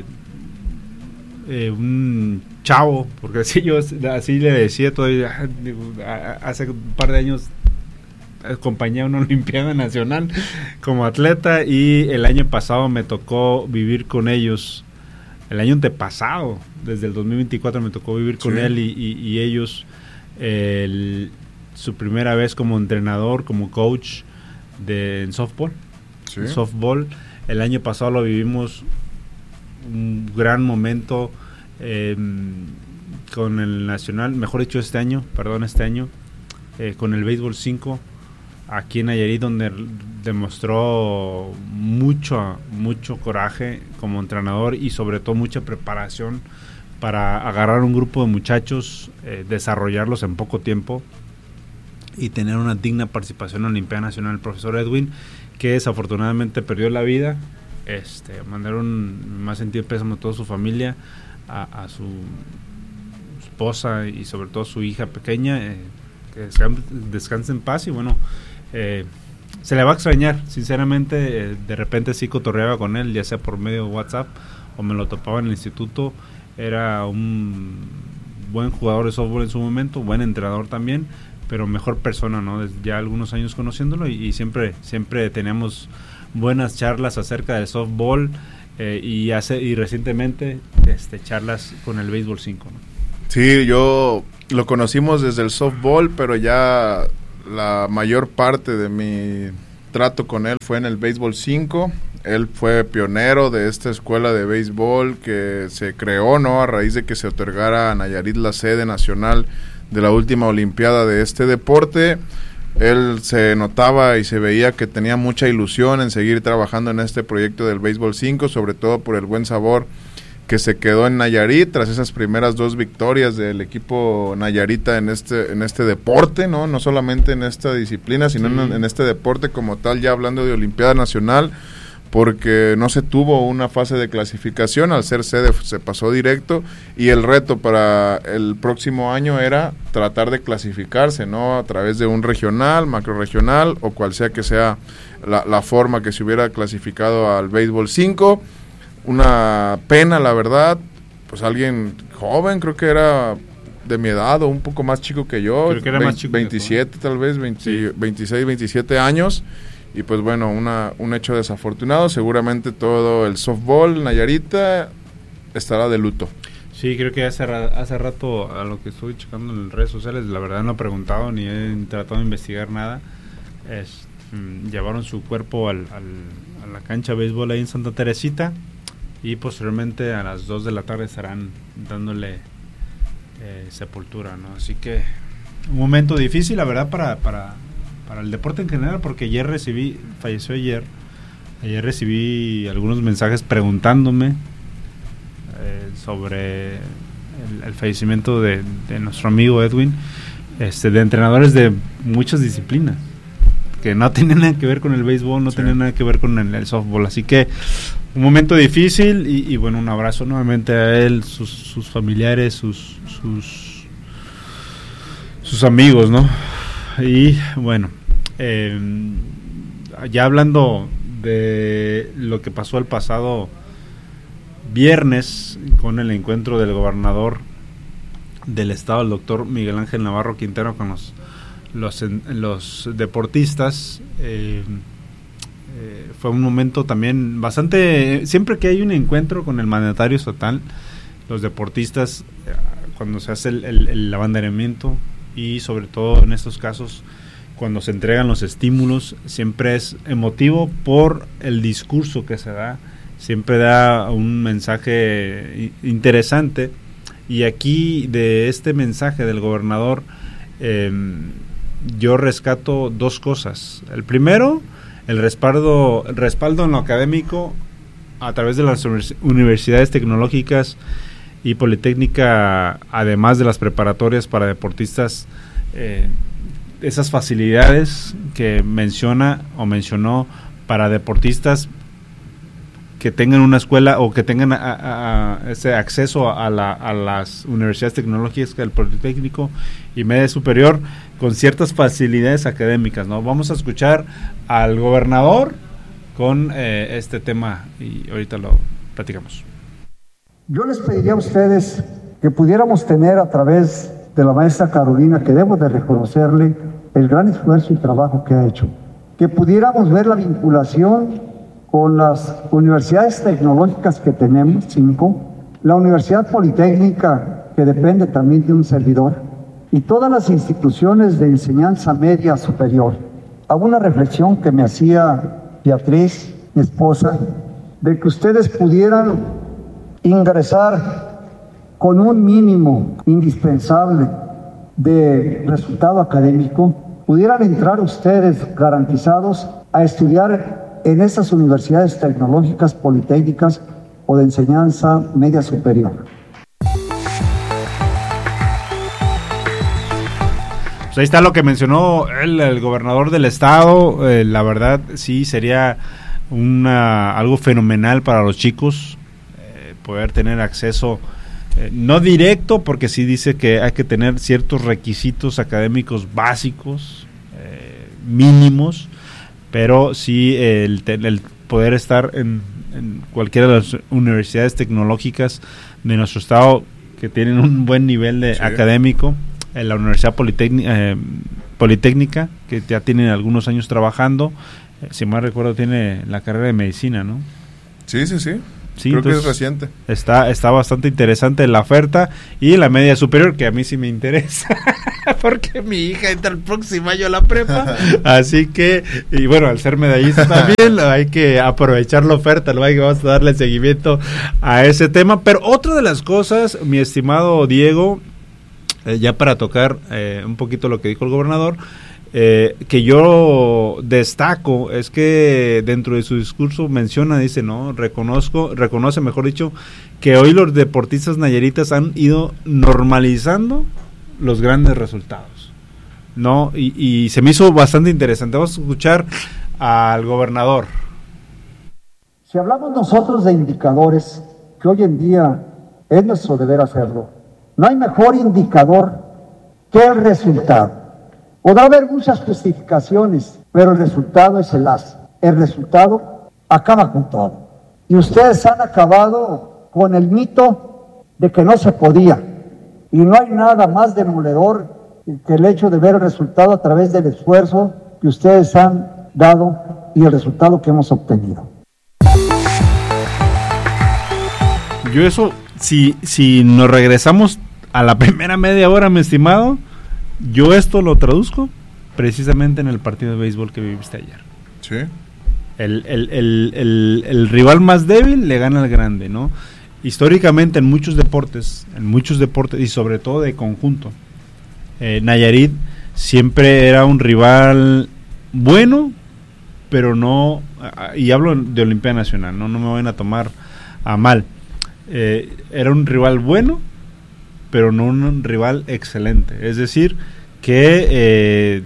eh, un chavo, porque así yo así le decía todavía, hace un par de años acompañé a una Olimpiada Nacional como atleta y el año pasado me tocó vivir con ellos, el año antepasado, desde el dos mil veinticuatro me tocó vivir con sí. él y, y, y ellos eh, el, su primera vez como entrenador, como coach de en softball, sí. en softball. El año pasado lo vivimos un gran momento eh, con el Nacional, mejor dicho este año, perdón, este año, eh, con el Béisbol cinco, aquí en Nayarit, donde demostró mucho, mucho coraje como entrenador y sobre todo mucha preparación para agarrar un grupo de muchachos, eh, desarrollarlos en poco tiempo y tener una digna participación en la Olimpiada Nacional. El profesor Edwin, que desafortunadamente perdió la vida, este, mandaron más sentido pésame a toda su familia, a, a su esposa y sobre todo a su hija pequeña, eh, que descanse, descanse en paz y bueno, eh, se le va a extrañar, sinceramente. Eh, de repente sí cotorreaba con él, ya sea por medio de WhatsApp o me lo topaba en el instituto. Era un buen jugador de softball en su momento, buen entrenador también, pero mejor persona, ¿no? Desde ya algunos años conociéndolo y, y siempre siempre teníamos buenas charlas acerca del softball eh, y hace y recientemente este charlas con el béisbol cinco, ¿no? Sí, yo lo conocimos desde el softball, pero ya la mayor parte de mi trato con él fue en el béisbol cinco. Él fue pionero de esta escuela de béisbol que se creó, ¿no?, a raíz de que se otorgara a Nayarit la sede nacional de la última olimpiada de este deporte. Él se notaba y se veía que tenía mucha ilusión en seguir trabajando en este proyecto del béisbol cinco, sobre todo por el buen sabor que se quedó en Nayarit tras esas primeras dos victorias del equipo nayarita en este en este deporte, no no solamente en esta disciplina, sino sí. en, en este deporte como tal, ya hablando de Olimpiada Nacional, porque no se tuvo una fase de clasificación, al ser sede se pasó directo, y el reto para el próximo año era tratar de clasificarse, ¿no?, a través de un regional, macroregional, o cual sea que sea la, la forma que se hubiera clasificado al béisbol cinco. Una pena, la verdad, pues alguien joven, creo que era de mi edad o un poco más chico que yo, creo que era veinte, más chico veintisiete tal vez, veinte, sí. veintiséis, veintisiete años, y pues bueno, una, un hecho desafortunado. Seguramente todo el softball Nayarita estará de luto. Sí, creo que hace, hace rato, a lo que estoy checando en redes sociales, la verdad no he preguntado ni he tratado de investigar nada. Es, mm, llevaron su cuerpo al, al, a la cancha de béisbol ahí en Santa Teresita, y posteriormente a las dos de la tarde estarán dándole eh, sepultura, ¿no? Así que un momento difícil, la verdad, para, para, para el deporte en general, porque ayer recibí, falleció ayer, ayer recibí algunos mensajes preguntándome eh, sobre el, el fallecimiento de, de nuestro amigo Edwin, este, de entrenadores de muchas disciplinas, que no tenían nada que ver con el béisbol, no sí. tenían nada que ver con el, el softball, así que un momento difícil y, y bueno, un abrazo nuevamente a él, sus, sus familiares, sus, sus sus amigos, ¿no? Y bueno, eh, ya hablando de lo que pasó el pasado viernes con el encuentro del gobernador del estado, el doctor Miguel Ángel Navarro Quintero, con los los, los deportistas, eh, Eh, fue un momento también bastante, siempre que hay un encuentro con el mandatario estatal, los deportistas, eh, cuando se hace el, el, el abanderamiento y sobre todo en estos casos cuando se entregan los estímulos, siempre es emotivo por el discurso que se da, siempre da un mensaje interesante, y aquí de este mensaje del gobernador eh, yo rescato dos cosas. El primero, el respaldo, el respaldo en lo académico a través de las universidades tecnológicas y Politécnica, además de las preparatorias para deportistas, eh, esas facilidades que menciona o mencionó para deportistas que tengan una escuela o que tengan a, a, a ese acceso a, la, a las universidades tecnológicas del Politécnico y media superior con ciertas facilidades académicas, ¿no? Vamos a escuchar al gobernador con eh, este tema y ahorita lo platicamos. Yo les pediría a ustedes que pudiéramos tener a través de la maestra Carolina, que debo de reconocerle el gran esfuerzo y trabajo que ha hecho, que pudiéramos ver la vinculación con las universidades tecnológicas que tenemos, cinco, la Universidad Politécnica, que depende también de un servidor, y todas las instituciones de enseñanza media superior. Hago una reflexión que me hacía Beatriz, mi esposa, de que ustedes pudieran ingresar con un mínimo indispensable de resultado académico, pudieran entrar ustedes garantizados a estudiar en estas universidades tecnológicas, politécnicas o de enseñanza media superior. Pues ahí está lo que mencionó el, el gobernador del estado. Eh, la verdad sí sería una algo fenomenal para los chicos eh, poder tener acceso, eh, no directo, porque sí dice que hay que tener ciertos requisitos académicos básicos, eh, mínimos, pero sí el, el poder estar en, en cualquiera de las universidades tecnológicas de nuestro estado que tienen un buen nivel de Sí. académico, en la Universidad Politécnica, eh, Politécnica, que ya tienen algunos años trabajando, eh, si mal recuerdo tiene la carrera de medicina, ¿no? Sí, sí, sí. Sí, Creo que es entonces, reciente. Está, está bastante interesante la oferta y la media superior, que a mí sí me interesa, porque mi hija entra el próximo año a la prepa, así que, y bueno, al ser medallista también, hay que aprovechar la oferta, ¿no? Hay que vamos a darle seguimiento a ese tema. Pero otra de las cosas, mi estimado Diego, eh, ya para tocar eh, un poquito lo que dijo el gobernador, Eh, que yo destaco es que dentro de su discurso menciona, dice, no, reconozco, reconoce, mejor dicho, que hoy los deportistas nayaritas han ido normalizando los grandes resultados, ¿no? Y, y se me hizo bastante interesante. Vamos a escuchar al gobernador. Si hablamos nosotros de indicadores, que hoy en día es nuestro deber hacerlo, no hay mejor indicador que el resultado. Podrá haber muchas justificaciones, pero el resultado es el as. El resultado acaba con todo. Y ustedes han acabado con el mito de que no se podía. Y no hay nada más demoledor que el hecho de ver el resultado a través del esfuerzo que ustedes han dado y el resultado que hemos obtenido. Yo eso, si, si nos regresamos a la primera media hora, mi estimado, yo esto lo traduzco precisamente en el partido de béisbol que viviste ayer. Sí. El, el, el, el, el rival más débil le gana al grande, ¿no? Históricamente en muchos deportes, en muchos deportes y sobre todo de conjunto, eh, Nayarit siempre era un rival bueno, pero no, y hablo de Olimpia Nacional, no, no me van a tomar a mal, eh, era un rival bueno, pero no un rival excelente, es decir, que eh,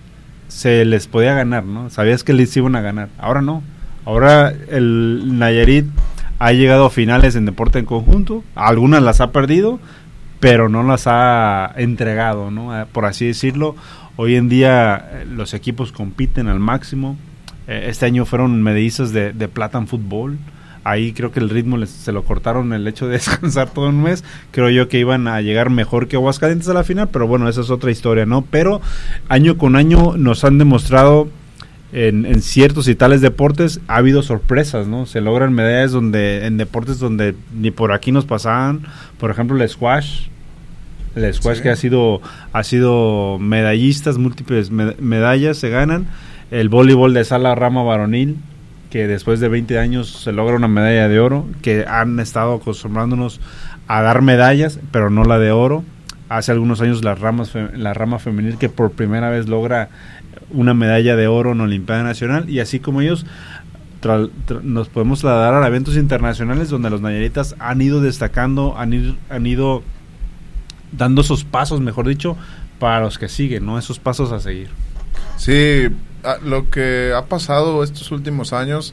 se les podía ganar, ¿no? Sabías que les iban a ganar, ahora no, ahora el Nayarit ha llegado a finales en deporte en conjunto, algunas las ha perdido, pero no las ha entregado, ¿no? Por así decirlo, hoy en día los equipos compiten al máximo, eh, este año fueron medallistas de, de plata en fútbol. Ahí creo que el ritmo les, se lo cortaron el hecho de descansar todo un mes. Creo yo que iban a llegar mejor que Aguascalientes a la final, pero bueno, esa es otra historia, ¿no? Pero año con año nos han demostrado en, en ciertos y tales deportes, ha habido sorpresas, ¿no? Se logran medallas donde en deportes donde ni por aquí nos pasaban, por ejemplo el squash, el squash sí. que ha sido ha sido medallistas, múltiples med- medallas se ganan, el voleibol de sala rama varonil, que después de veinte años se logra una medalla de oro, que han estado acostumbrándonos a dar medallas, pero no la de oro. Hace algunos años las ramas fe- la rama femenil que por primera vez logra una medalla de oro en Olimpiada Nacional, y así como ellos tra- tra- nos podemos trasladar a eventos internacionales donde los nayaritas han ido destacando, han, ir, han ido dando esos pasos, mejor dicho, para los que siguen, ¿no? Esos pasos a seguir. Sí, lo que ha pasado estos últimos años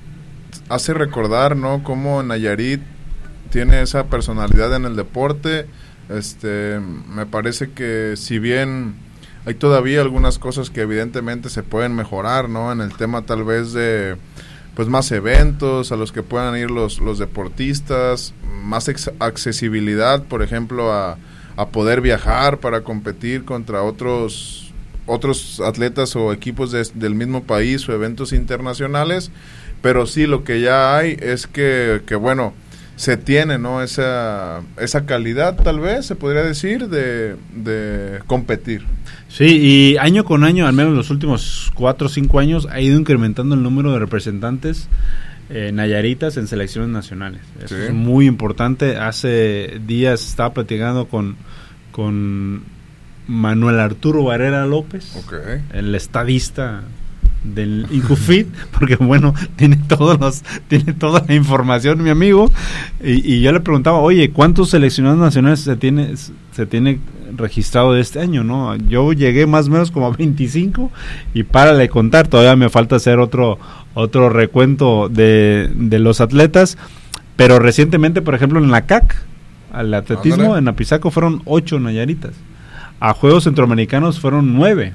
hace recordar, ¿no? Cómo Nayarit tiene esa personalidad en el deporte. Este, me parece que si bien hay todavía algunas cosas que evidentemente se pueden mejorar, ¿no? En el tema tal vez de pues más eventos a los que puedan ir los, los deportistas, más ex- accesibilidad, por ejemplo, a, a poder viajar para competir contra otros otros atletas o equipos de, del mismo país o eventos internacionales, pero sí lo que ya hay es que, que bueno, se tiene, ¿no? Esa, esa calidad, tal vez, se podría decir, de, de competir. Sí, y año con año, al menos los últimos cuatro o cinco años, ha ido incrementando el número de representantes eh, nayaritas en selecciones nacionales. Eso sí. Es muy importante. Hace días estaba platicando con, con Manuel Arturo Barrera López, okay. el estadista del INCUFIT, porque bueno, tiene todos los, tiene toda la información mi amigo, y, y yo le preguntaba, oye, ¿cuántos seleccionados nacionales se tiene, se tiene registrado de este año, no? Yo llegué más o menos como a veinticinco, y para de contar, todavía me falta hacer otro, otro recuento de, de los atletas, pero recientemente, por ejemplo, en la C A C, al atletismo, Ándale. En Apizaco fueron ocho nayaritas, a Juegos Centroamericanos fueron nueve,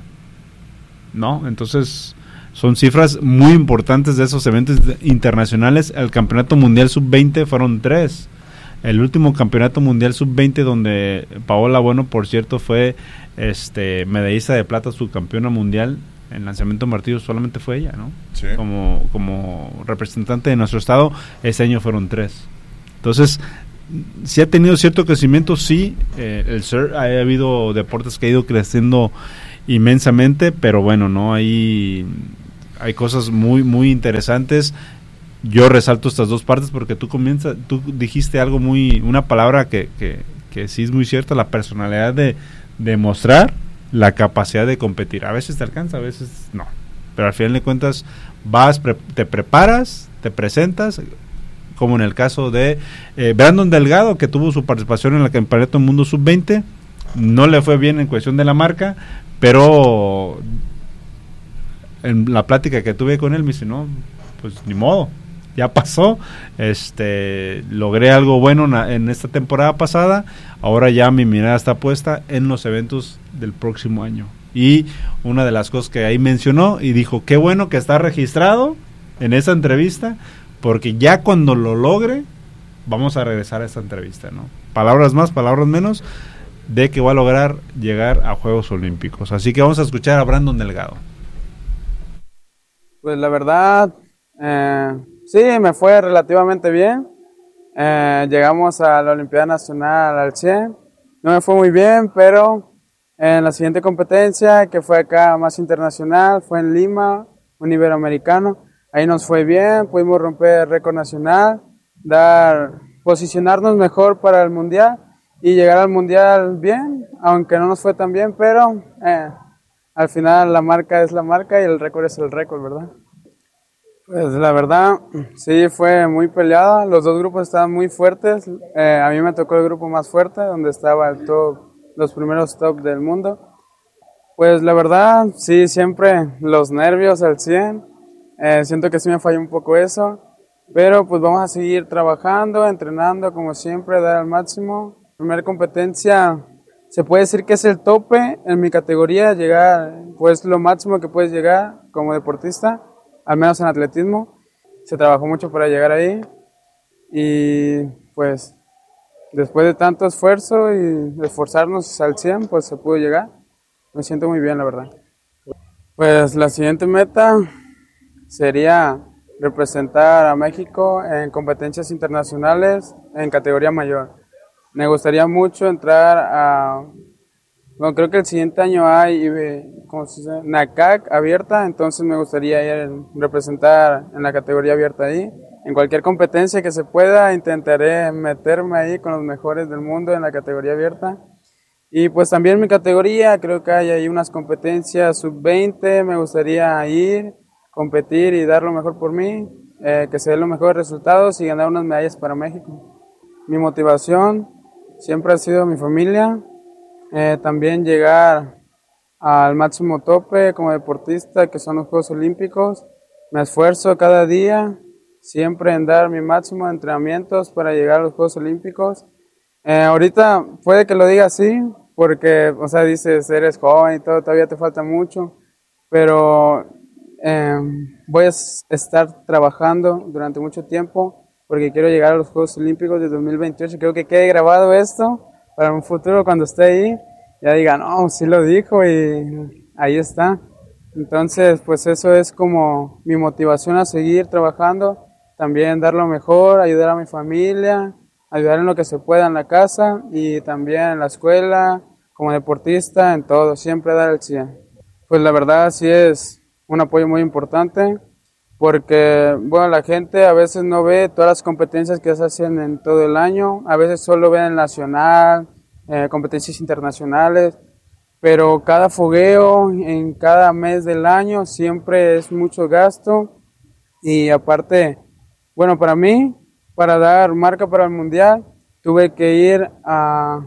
¿no? Entonces son cifras muy importantes de esos eventos internacionales. El Campeonato Mundial sub veinte fueron tres. el último campeonato mundial sub veinte donde Paola Bueno, por cierto, fue este medallista de plata, subcampeona mundial en lanzamiento de martillo, solamente fue ella, ¿no? Sí. Como, como representante de nuestro estado, ese año fueron tres. Entonces, sí ha tenido cierto crecimiento, sí, eh, el surf, ha habido deportes que ha ido creciendo inmensamente, pero bueno, no hay, hay cosas muy, muy interesantes. Yo resalto estas dos partes porque tú comienzas, tú dijiste algo muy, una palabra que, que, que sí es muy cierta, la personalidad de, de mostrar la capacidad de competir. A veces te alcanza, a veces no, pero al final de cuentas vas, pre- te preparas, te presentas, como en el caso de eh, Brandon Delgado, que tuvo su participación en el Campeonato Mundo sub veinte, no le fue bien en cuestión de la marca, pero en la plática que tuve con él me dice, no, pues ni modo, ya pasó, este logré algo bueno na, en esta temporada pasada, ahora ya mi mirada está puesta en los eventos del próximo año. Y una de las cosas que ahí mencionó y dijo, qué bueno que está registrado en esa entrevista, porque ya cuando lo logre vamos a regresar a esta entrevista, ¿no? Palabras más, palabras menos, de que va a lograr llegar a Juegos Olímpicos. Así que vamos a escuchar a Brandon Delgado. Pues la verdad, eh, sí, me fue relativamente bien. Eh, llegamos a la Olimpiada Nacional al cien. No me fue muy bien, pero en la siguiente competencia, que fue acá más internacional, fue en Lima, un iberoamericano. Ahí nos fue bien, pudimos romper el récord nacional, dar, posicionarnos mejor para el mundial y llegar al mundial bien, aunque no nos fue tan bien, pero eh, al final la marca es la marca y el récord es el récord, ¿verdad? Pues la verdad, sí, fue muy peleada, los dos grupos estaban muy fuertes, eh, a mí me tocó el grupo más fuerte, donde estaba el top, los primeros top del mundo. Pues la verdad, sí, siempre los nervios al cien. Eh, siento que sí me falló un poco eso, pero pues vamos a seguir trabajando, entrenando como siempre, dar al máximo. Primera competencia, se puede decir que es el tope en mi categoría, llegar, pues lo máximo que puedes llegar como deportista, al menos en atletismo. Se trabajó mucho para llegar ahí y pues después de tanto esfuerzo y de esforzarnos al cien, pues se pudo llegar. Me siento muy bien, la verdad. Pues la siguiente meta sería representar a México en competencias internacionales en categoría mayor. Me gustaría mucho entrar a, bueno, creo que el siguiente año hay, ¿cómo se dice? NACAC abierta, entonces me gustaría ir a representar en la categoría abierta ahí. En cualquier competencia que se pueda, intentaré meterme ahí con los mejores del mundo en la categoría abierta. Y pues también en mi categoría, creo que hay ahí unas competencias sub veinte, me gustaría ir, competir y dar lo mejor por mí, eh, que se den los mejores resultados y ganar unas medallas para México. Mi motivación siempre ha sido mi familia, eh, también llegar al máximo tope como deportista, que son los Juegos Olímpicos. Me esfuerzo cada día, siempre en dar mi máximo de entrenamientos para llegar a los Juegos Olímpicos. Eh, ahorita puede que lo diga así, porque, o sea, dices, eres joven y todo, todavía te falta mucho, pero Eh, voy a estar trabajando durante mucho tiempo porque quiero llegar a los Juegos Olímpicos de dos mil veintiocho. Creo que quede grabado esto para un futuro cuando esté ahí, ya digan, no, sí lo dijo y ahí está. Entonces, pues eso es como mi motivación a seguir trabajando, también dar lo mejor, ayudar a mi familia, ayudar en lo que se pueda en la casa y también en la escuela, como deportista, en todo, siempre dar el cien. Pues la verdad sí es un apoyo muy importante porque, bueno, la gente a veces no ve todas las competencias que se hacen en todo el año, a veces solo ven el nacional, eh, competencias internacionales, pero cada fogueo en cada mes del año siempre es mucho gasto y aparte, bueno, para mí, para dar marca para el mundial, tuve que ir a,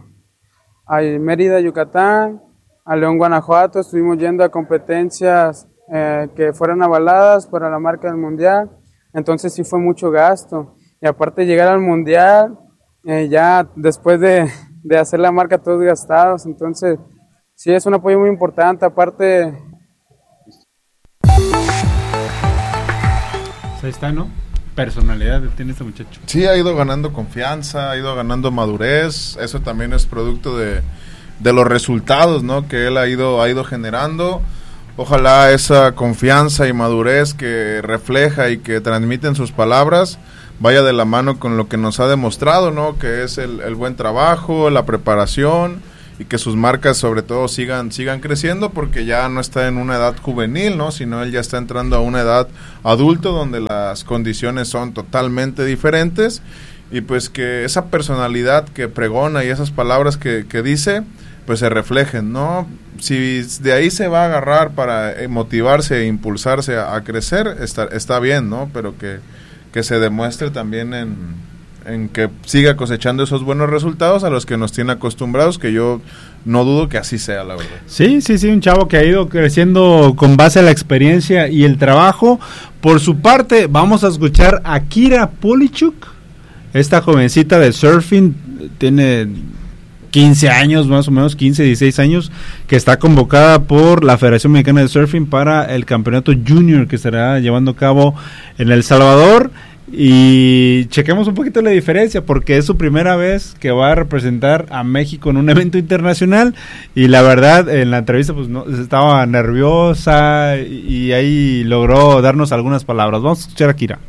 a Mérida, Yucatán, a León, Guanajuato, estuvimos yendo a competencias Eh, que fueran avaladas para la marca del mundial, entonces sí fue mucho gasto y aparte llegar al mundial eh, ya después de, de hacer la marca todos gastados, entonces sí es un apoyo muy importante. Aparte ahí está, ¿no? personalidad tiene este muchacho. Sí, ha ido ganando confianza, ha ido ganando madurez, eso también es producto de, de los resultados, ¿no? Que él ha ido, ha ido generando. Ojalá esa confianza y madurez que refleja y que transmite en sus palabras vaya de la mano con lo que nos ha demostrado, ¿no? Que es el, el buen trabajo, la preparación, y que sus marcas sobre todo sigan sigan creciendo, porque ya no está en una edad juvenil, ¿no? Sino él ya está entrando a una edad adulto donde las condiciones son totalmente diferentes, y pues que esa personalidad que pregona y esas palabras que, que dice pues se reflejen, ¿no? Si de ahí se va a agarrar para motivarse e impulsarse a, a crecer, está, está bien, ¿no? Pero que, que se demuestre también en, en que siga cosechando esos buenos resultados a los que nos tiene acostumbrados, que yo no dudo que así sea, la verdad. Sí, sí, sí, un chavo que ha ido creciendo con base a la experiencia y el trabajo. Por su parte, vamos a escuchar a Kira Polichuk, esta jovencita de surfing, tiene quince años, más o menos, quince, dieciséis años, que está convocada por la Federación Mexicana de Surfing para el campeonato junior que estará llevando a cabo en El Salvador. Y chequemos un poquito la diferencia, porque es su primera vez que va a representar a México en un evento internacional, y la verdad en la entrevista pues no, estaba nerviosa, y, y ahí logró darnos algunas palabras. Vamos a escuchar a Kira.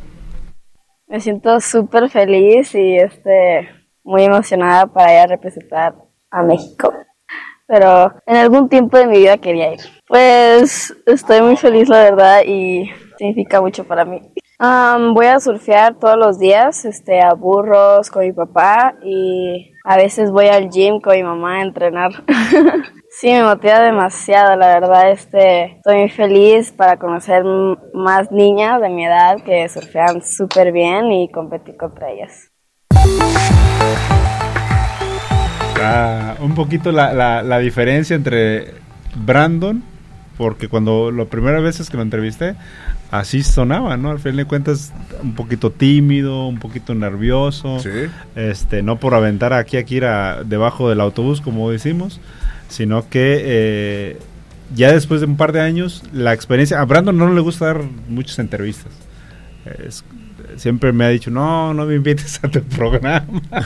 Me siento súper feliz y este muy emocionada para ir a representar a México, pero en algún tiempo de mi vida quería ir. Pues estoy muy feliz, la verdad, y significa mucho para mí. Um, voy a surfear todos los días, este, a burros con mi papá, y a veces voy al gym con mi mamá a entrenar. Sí, me motiva demasiado, la verdad. Este, estoy muy feliz para conocer m- más niñas de mi edad que surfean súper bien y competir contra ellas. Ah, un poquito la, la, la diferencia entre Brandon, porque cuando las primeras veces que lo entrevisté, así sonaba, ¿no? Al final de cuentas, un poquito tímido, un poquito nervioso. Sí. Este, no por aventar aquí a Kira debajo del autobús, como decimos, sino que eh, ya después de un par de años, la experiencia... A Brandon no le gusta dar muchas entrevistas. Es, siempre me ha dicho, no, no me invites a tu programa.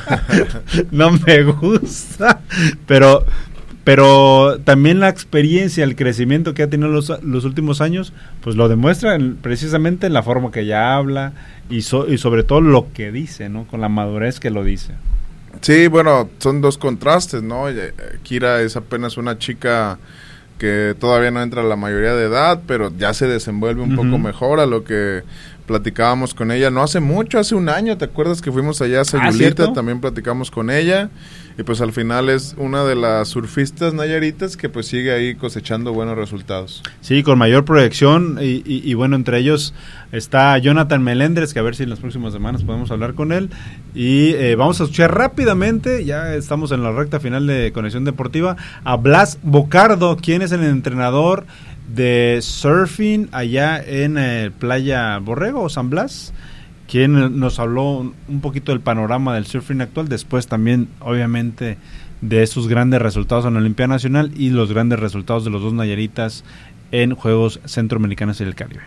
No me gusta. Pero... Pero también la experiencia, el crecimiento que ha tenido los, los últimos años, pues lo demuestra en, precisamente en la forma que ella habla y, so, y sobre todo lo que dice, ¿no? Con la madurez que lo dice. Sí, bueno, son dos contrastes, ¿no? Kira es apenas una chica que todavía no entra a la mayoría de edad, pero ya se desenvuelve un uh-huh. poco mejor a lo que platicábamos con ella no hace mucho, hace un año, ¿te acuerdas que fuimos allá a Sayulita? ¿Ah, también platicamos con ella, y pues al final es una de las surfistas nayaritas que pues sigue ahí cosechando buenos resultados. Sí, con mayor proyección, y, y, y bueno, entre ellos está Jonathan Melendres, que a ver si en las próximas semanas podemos hablar con él, y eh, vamos a escuchar rápidamente, ya estamos en la recta final de Conexión Deportiva, a Blas Bocardo, quien es el entrenador de surfing allá en eh, Playa Borrego o San Blas, quien nos habló un poquito del panorama del surfing actual, después también obviamente de esos grandes resultados en la Olimpiada Nacional y los grandes resultados de los dos nayaritas en Juegos Centroamericanos y del Caribe.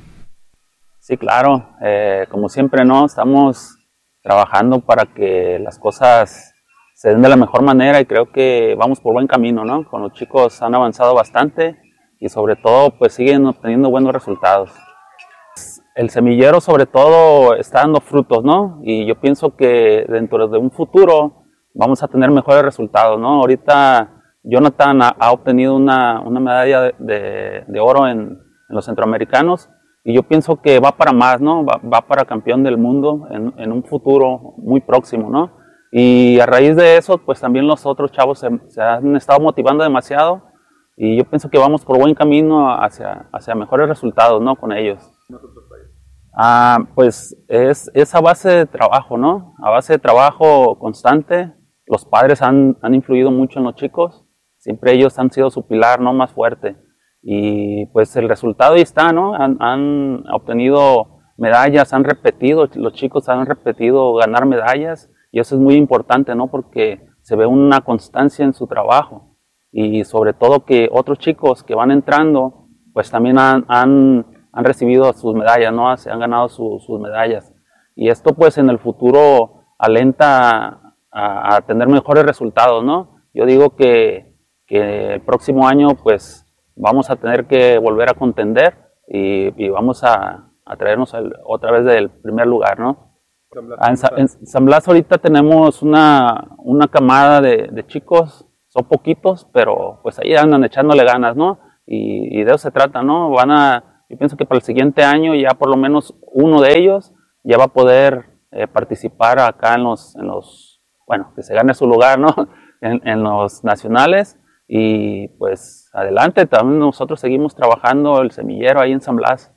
Sí, claro, eh, como siempre, ¿no? Estamos trabajando para que las cosas se den de la mejor manera, y creo que vamos por buen camino, ¿no? Con los chicos han avanzado bastante y sobre todo pues siguen obteniendo buenos resultados. El semillero sobre todo está dando frutos, ¿no? Y yo pienso que dentro de un futuro vamos a tener mejores resultados, ¿no? Ahorita Jonathan ha, ha obtenido una, una medalla de, de, de oro en, en los centroamericanos, y yo pienso que va para más, ¿no? Va, va para campeón del mundo en, en un futuro muy próximo, ¿no? Y a raíz de eso, pues también los otros chavos se, se han estado motivando demasiado, y yo pienso que vamos por buen camino hacia, hacia mejores resultados, ¿no? Con ellos. Ah, pues es, es a base de trabajo, ¿no? A base de trabajo constante. Los padres han, han influido mucho en los chicos. Siempre ellos han sido su pilar, ¿no? Más fuerte. Y pues el resultado ahí está, ¿no? Han, han obtenido medallas, han repetido, los chicos han repetido ganar medallas. Y eso es muy importante, ¿no? Porque se ve una constancia en su trabajo. Y sobre todo que otros chicos que van entrando, pues también han, han, han recibido sus medallas, ¿no? Se han ganado su, sus medallas. y esto pues en el futuro alenta a, a tener mejores resultados, ¿no? Yo digo que, que el próximo año pues vamos a tener que volver a contender y, y vamos a, a traernos el, otra vez del primer lugar, ¿no? En, en San Blas ahorita tenemos una, una camada de, de chicos, son poquitos, pero pues ahí andan echándole ganas, ¿no? Y, y de eso se trata, ¿no? Van a, yo pienso que para el siguiente año ya por lo menos uno de ellos ya va a poder eh, participar acá en los, en los, bueno, que se gane su lugar, ¿no? En, en los nacionales, y pues adelante, también nosotros seguimos trabajando el semillero ahí en San Blas.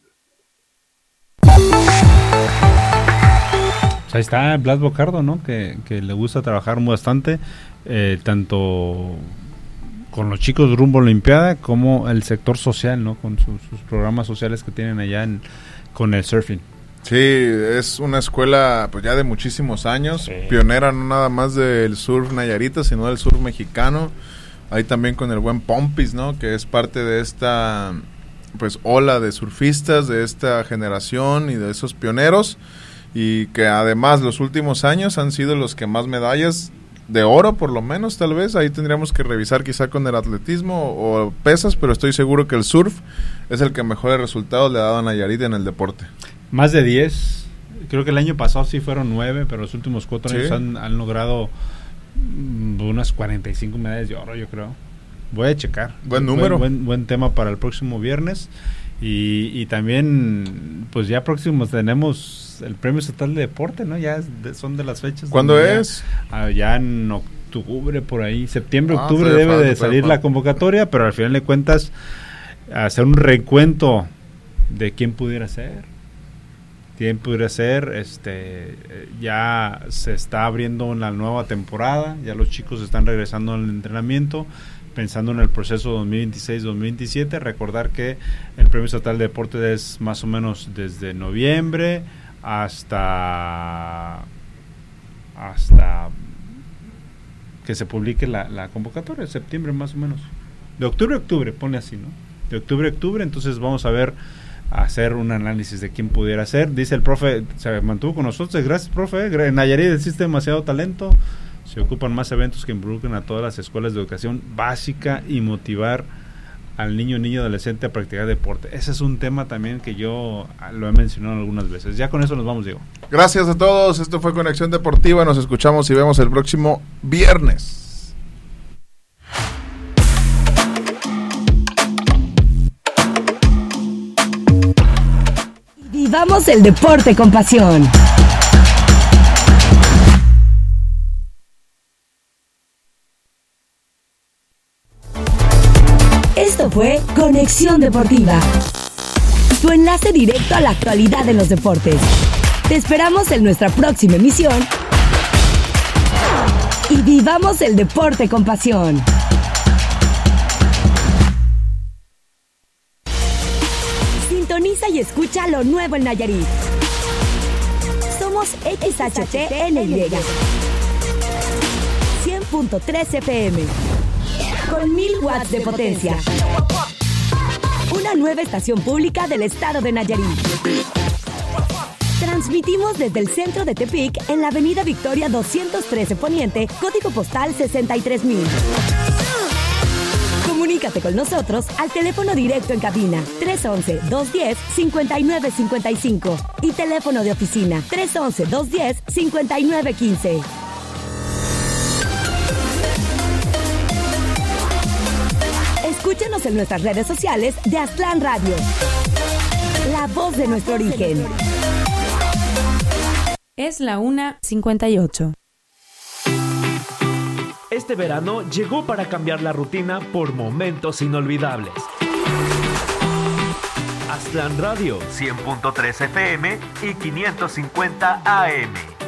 Pues ahí está Blas Bocardo, ¿no? Que, que le gusta trabajar bastante, eh, tanto con los chicos rumbo a la Olimpiada como el sector social, ¿no? Con sus, sus programas sociales que tienen allá en, con el surfing. Sí, es una escuela pues ya de muchísimos años, sí. Pionera no nada más del surf nayarita, sino del surf mexicano. Ahí también con el buen Pompis, ¿no? Que es parte de esta pues ola de surfistas de esta generación y de esos pioneros, y que además los últimos años han sido los que más medallas de oro, por lo menos, tal vez, ahí tendríamos que revisar quizá con el atletismo o pesas, pero estoy seguro que el surf es el que mejores resultados le ha dado a Nayarit en el deporte. Más de diez, creo que el año pasado sí fueron nueve, pero los últimos cuatro ¿Sí? años han, han logrado unas cuarenta y cinco medallas de oro, yo creo. Voy a checar. Buen número. Buen, buen, buen tema para el próximo viernes. Y, y también, pues ya próximos tenemos el Premio Estatal de Deporte, ¿no? Ya es de, son de las fechas. ¿Cuándo ya, es? Ah, ya en octubre, por ahí. Septiembre, Ah, octubre debe falta, de salir la convocatoria, pero al final de cuentas, hacer un recuento de quién pudiera ser. Quién pudiera ser, este, ya se está abriendo una nueva temporada, ya los chicos están regresando al entrenamiento, pensando en el proceso dos mil veintiséis dos mil veintisiete. Recordar que el Premio Estatal de Deporte es más o menos desde noviembre hasta hasta que se publique la, la convocatoria, septiembre más o menos, de octubre a octubre, pone así, ¿no? De octubre a octubre, entonces vamos a ver, a hacer un análisis de quién pudiera ser. Dice el profe, se mantuvo con nosotros, gracias profe, en Nayarit existe demasiado talento, se ocupan más eventos que involucren a todas las escuelas de educación básica y motivar al niño, niño, adolescente a practicar deporte. Ese es un tema también que yo lo he mencionado algunas veces. Ya con eso nos vamos, Diego. Gracias a todos, esto fue Conexión Deportiva, nos escuchamos y vemos el próximo viernes. Vivamos el deporte con pasión. Esto fue Conexión Deportiva, tu enlace directo a la actualidad de los deportes. Te esperamos en nuestra próxima emisión y vivamos el deporte con pasión. Sintoniza y escucha lo nuevo en Nayarit. Somos X H T N Y cien punto tres F M con mil watts de potencia. Una nueva estación pública del estado de Nayarit. Transmitimos desde el centro de Tepic en la avenida Victoria doscientos trece Poniente, código postal sesenta y tres mil. Comunícate con nosotros al teléfono directo en cabina tres once, dos diez, cincuenta y nueve cincuenta y cinco y teléfono de oficina tres once, dos diez, cincuenta y nueve quince. Escúchanos en nuestras redes sociales de Aztlán Radio, la voz de nuestro origen. Es la una cincuenta y ocho. Este verano llegó para cambiar la rutina por momentos inolvidables. Aztlán Radio, cien punto tres F M y quinientos cincuenta A M.